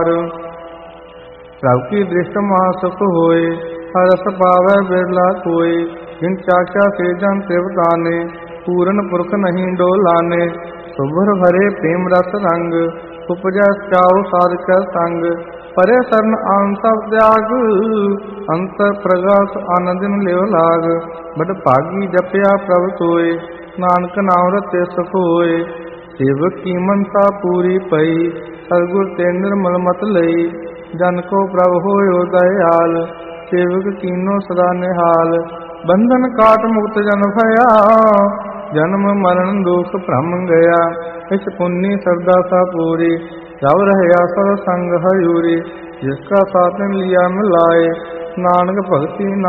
प्रभु की दृष्टि महासुख होए, हरस पावै बिरला कोय। जिन चाख्या से जन तिवताने, पूरन पुरख नहीं डोलाने। सुभर भरे प्रेम रस रंग, उपजै चाउ साधक संग। परे सरन आन सब त्याग, अंतर प्रगास आनंदिन लिव लाग। बड़ भागी जपया प्रभ सोए, नानक नाम रते सुख होए। सेवक की मनसा पूरी पई, सतगुर ते निर्मल मत लई। जन को प्रभ होयो दयाल, सेवक कीनो सदा निहाल। बंधन काट मुक्त जन भया, जन्म मरण दुख भ्रम गया। इस पुण्य श्रद्धा सा पूरी, जब रहया सत संग हजूरी। जिसका साथ लिया मिलाए, नानक भगति